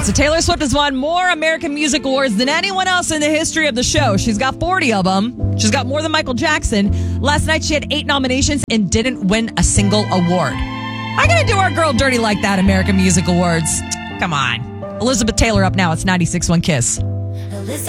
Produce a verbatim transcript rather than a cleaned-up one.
right, so Taylor Swift has won more American Music Awards than anyone else in the history of the show. She's got forty of them. She's got more than Michael Jackson. Last night, she had eight nominations and didn't win a single award. How can I do our girl dirty like that, American Music Awards? Come on. Elizabeth Taylor up now. It's ninety-six point one Kiss.